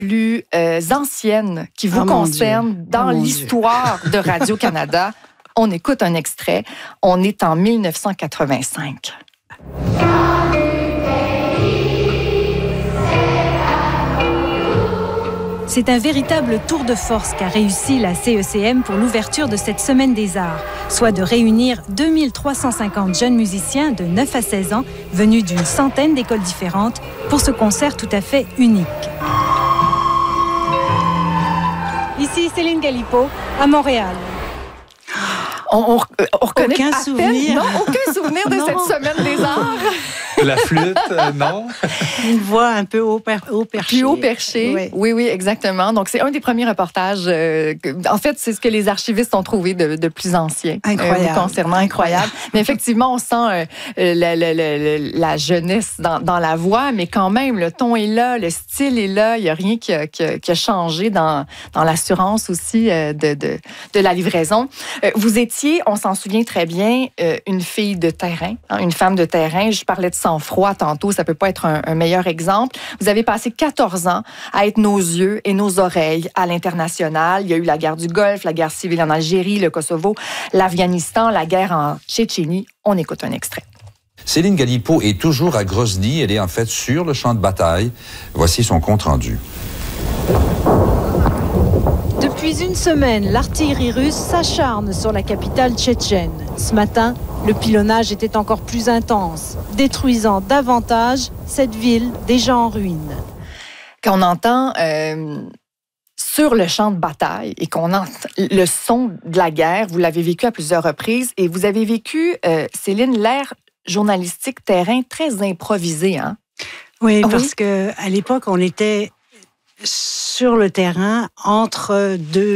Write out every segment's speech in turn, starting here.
plus anciennes qui vous concernent dans l'histoire de Radio-Canada. On écoute un extrait. On est en 1985. C'est un véritable tour de force qu'a réussi la CECM pour l'ouverture de cette Semaine des Arts, soit de réunir 2350 jeunes musiciens de 9 à 16 ans venus d'une centaine d'écoles différentes pour ce concert tout à fait unique. Ici Céline Galipeau, à Montréal. On reconnaît aucun souvenir. Aucun souvenir de cette Semaine des Arts. La flûte, non? Une voix un peu haut perché. Plus haut perché, oui, exactement. Donc, c'est un des premiers reportages. En fait, c'est ce que les archivistes ont trouvé de plus ancien. Incroyable. Concernant incroyable. Mais effectivement, on sent la jeunesse dans la voix, mais quand même, le ton est là, le style est là. Il n'y a rien qui a changé dans l'assurance aussi de la livraison. Vous étiez, on s'en souvient très bien, une fille de terrain, une femme de terrain. Je parlais de sang-froid tantôt, ça peut pas être un meilleur exemple. Vous avez passé 14 ans à être nos yeux et nos oreilles à l'international. Il y a eu la guerre du Golfe, la guerre civile en Algérie, le Kosovo, l'Afghanistan, la guerre en Tchétchénie. On écoute un extrait. Céline Galipeau est toujours à Grozny. Elle est en fait sur le champ de bataille. Voici son compte-rendu. Depuis une semaine, l'artillerie russe s'acharne sur la capitale tchétchène. Ce matin, le pilonnage était encore plus intense, détruisant davantage cette ville déjà en ruine. Quand on entend sur le champ de bataille et qu'on entend le son de la guerre, vous l'avez vécu à plusieurs reprises et vous avez vécu, Céline, l'ère journalistique terrain très improvisée, hein? Oui, parce qu'à l'époque, on était sur le terrain entre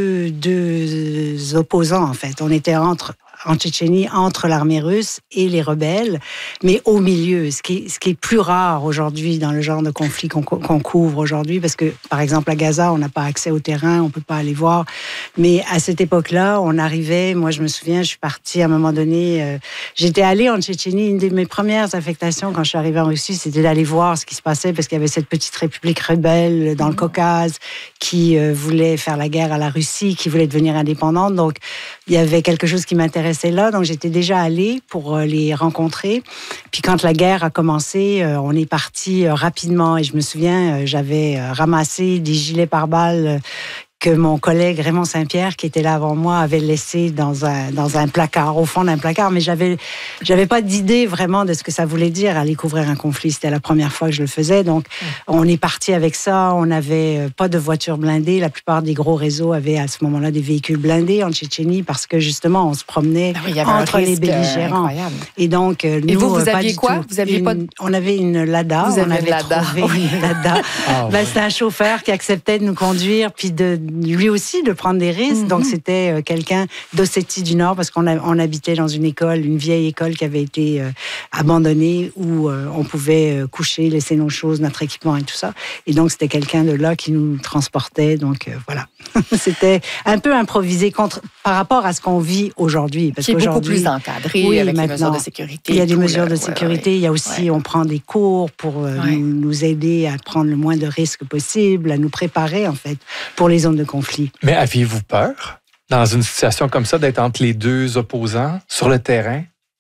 deux opposants, en fait. On était en Tchétchénie, entre l'armée russe et les rebelles, mais au milieu, ce qui est plus rare aujourd'hui dans le genre de conflit qu'on couvre aujourd'hui, parce que, par exemple, à Gaza, on n'a pas accès au terrain, on peut pas aller voir, mais à cette époque-là, on arrivait, moi je me souviens, je suis partie à un moment donné, j'étais allée en Tchétchénie, une de mes premières affectations quand je suis arrivée en Russie, c'était d'aller voir ce qui se passait, parce qu'il y avait cette petite république rebelle dans le Caucase qui voulait faire la guerre à la Russie, qui voulait devenir indépendante, donc il y avait quelque chose qui m'intéressait là, donc j'étais déjà allée pour les rencontrer. Puis quand la guerre a commencé, on est parti rapidement et je me souviens, j'avais ramassé des gilets pare-balles que mon collègue Raymond Saint-Pierre, qui était là avant moi, avait laissé dans un placard, au fond d'un placard, mais j'avais pas d'idée vraiment de ce que ça voulait dire, aller couvrir un conflit. C'était la première fois que je le faisais, donc on est parti avec ça. On n'avait pas de voitures blindées. La plupart des gros réseaux avaient à ce moment-là des véhicules blindés en Tchétchénie parce que justement, on se promenait entre les belligérants. Et donc, nous, vous aviez quoi? Vous aviez on avait une Lada. Vous avez une Lada. Une Lada. C'était un chauffeur qui acceptait de nous conduire, puis lui aussi de prendre des risques. Donc, c'était quelqu'un d'Ossétie du Nord, parce qu'on habitait dans une école, une vieille école qui avait été abandonnée, où on pouvait coucher, laisser nos choses, notre équipement et tout ça. Et donc, c'était quelqu'un de là qui nous transportait. Donc, voilà. C'était un peu improvisé par rapport à ce qu'on vit aujourd'hui. Qui est beaucoup plus encadré, avec les mesures de sécurité. Il y a des mesures de sécurité. Il y a aussi, on prend des cours pour nous aider à prendre le moins de risques possible, à nous préparer, en fait, pour les zones de conflit. Mais aviez-vous peur, dans une situation comme ça, d'être entre les deux opposants sur le terrain?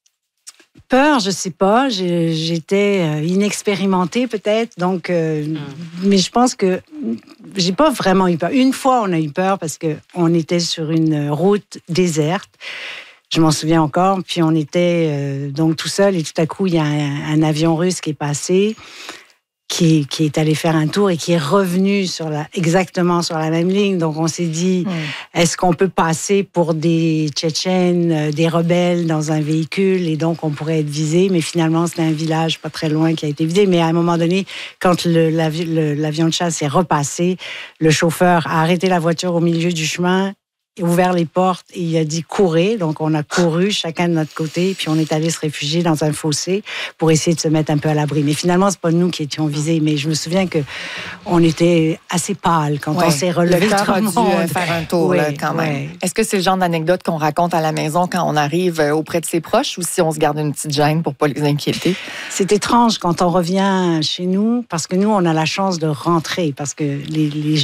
Peur, je sais pas. J'étais inexpérimentée peut-être, donc. Mais je pense que j'ai pas vraiment eu peur. Une fois, on a eu peur parce que on était sur une route déserte. Je m'en souviens encore. Puis on était donc tout seul et tout à coup, il y a un avion russe qui est passé, qui est allé faire un tour et qui est revenu exactement sur la même ligne. Donc, on s'est dit, est-ce qu'on peut passer pour des Tchétchènes, des rebelles dans un véhicule et donc on pourrait être visé? Mais finalement, c'était un village pas très loin qui a été visé. Mais à un moment donné, quand l'avion de chasse est repassé, le chauffeur a arrêté la voiture au milieu du chemin ouvert les portes et il a dit courez. Donc, on a couru chacun de notre côté, puis on est allé se réfugier dans un fossé pour essayer de se mettre un peu à l'abri. Mais finalement, c'est pas nous qui étions visés. Mais je me souviens que on était assez pâles quand on s'est relevé. Le cœur a dû monde. faire un tour là, quand même. Est-ce que c'est le genre d'anecdote qu'on raconte à la maison quand on arrive auprès de ses proches ou si on se garde une petite gêne pour pas les inquiéter? C'est étrange quand on revient chez nous parce que nous, on a la chance de rentrer parce que les